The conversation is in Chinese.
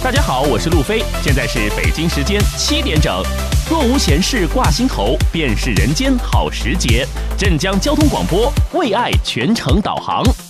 大家好，我是路飞，现在是北京时间7点整。若无闲事挂心头，便是人间好时节。镇江交通广播为爱全程导航。